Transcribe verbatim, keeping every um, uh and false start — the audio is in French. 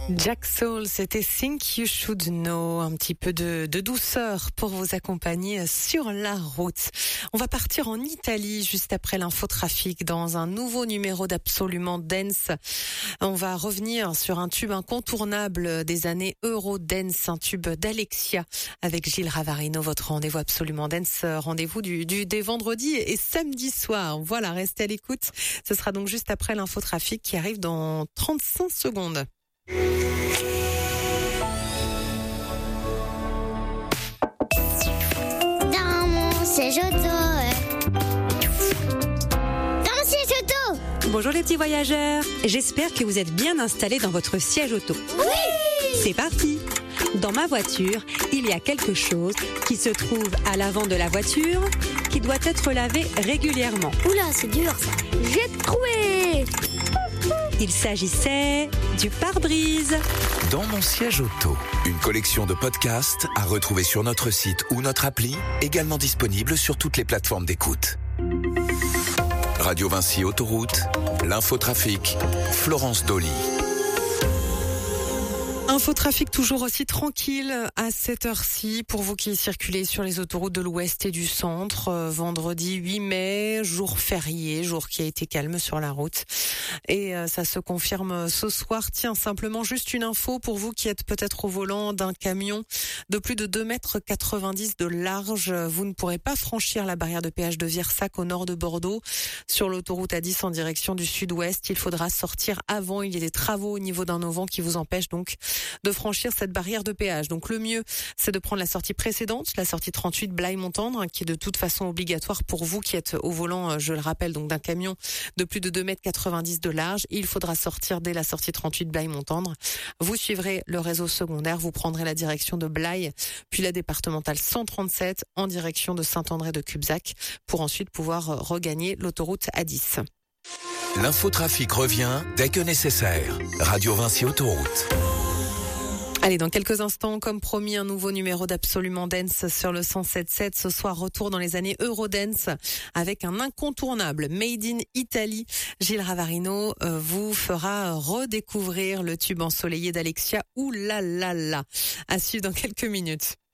Jack Soul, c'était Think You Should Know, un petit peu de, de douceur pour vous accompagner sur la route. On va partir en Italie juste après l'infotrafic dans un nouveau numéro d'Absolument Dance. On va revenir sur un tube incontournable des années Eurodance, un tube d'Alexia avec Gilles Ravarino, votre rendez-vous Absolument Dance, rendez-vous du, du des vendredis et samedi soir. Voilà, restez à l'écoute. Ce sera donc juste après l'infotrafic qui arrive dans trente-cinq secondes. Dans mon siège auto. Dans mon siège auto. Bonjour les petits voyageurs, j'espère que vous êtes bien installés dans votre siège auto. Oui. C'est parti. Dans ma voiture, il y a quelque chose qui se trouve à l'avant de la voiture qui doit être lavé régulièrement. Oula, c'est dur ça. J'ai trouvé. Il s'agissait du pare-brise. Dans mon siège auto, une collection de podcasts à retrouver sur notre site ou notre appli, également disponible sur toutes les plateformes d'écoute. Radio Vinci Autoroute, l'infotrafic, Florence Dolly. Infotrafic toujours aussi tranquille à cette heure-ci pour vous qui circulez sur les autoroutes de l'Ouest et du Centre. Euh, vendredi huit mai, jour férié, jour qui a été calme sur la route. Et euh, ça se confirme ce soir. Tiens, simplement juste une info pour vous qui êtes peut-être au volant d'un camion de plus de deux mètres quatre-vingt-dix de large. Vous ne pourrez pas franchir la barrière de péage de Virsac au nord de Bordeaux. Sur l'autoroute A dix en direction du sud-ouest, il faudra sortir avant. Il y a des travaux au niveau d'un auvent qui vous empêchent donc de franchir cette barrière de péage. Donc le mieux, c'est de prendre la sortie précédente, la sortie trente-huit Blaye-Montendre, qui est de toute façon obligatoire pour vous qui êtes au volant, je le rappelle, donc d'un camion de plus de deux mètres quatre-vingt-dix de large. Il faudra sortir dès la sortie trente-huit Blaye-Montendre. Vous suivrez le réseau secondaire, vous prendrez la direction de Blaye, puis la départementale cent trente-sept en direction de Saint-André de Cubzac pour ensuite pouvoir regagner l'autoroute A dix. L'infotrafic revient dès que nécessaire. Radio Vinci Autoroute. Allez, dans quelques instants, comme promis, un nouveau numéro d'Absolument Dance sur le cent sept virgule sept. Ce soir, retour dans les années Eurodance avec un incontournable Made in Italy. Gilles Ravarino euh, vous fera redécouvrir le tube ensoleillé d'Alexia. Ouh là là là. À suivre dans quelques minutes.